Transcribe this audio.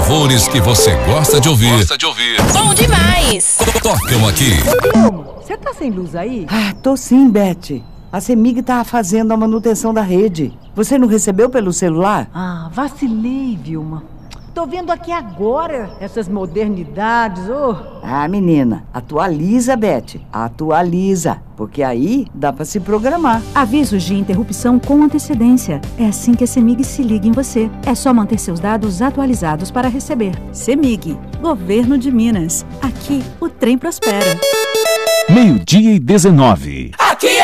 louvores que você gosta de ouvir. Bom demais! Tocam aqui. Você tá sem luz aí? Ah, tô sim, Beth. A CEMIG tá fazendo a manutenção da rede. Você não recebeu pelo celular? Ah, vacilei, Vilma. Tô vendo aqui agora essas modernidades, Ah, menina, atualiza, Beth. Atualiza, porque aí dá pra se programar. Avisos de interrupção com antecedência. É assim que a CEMIG se liga em você. É só manter seus dados atualizados para receber. CEMIG, Governo de Minas. Aqui o trem prospera. 12:19.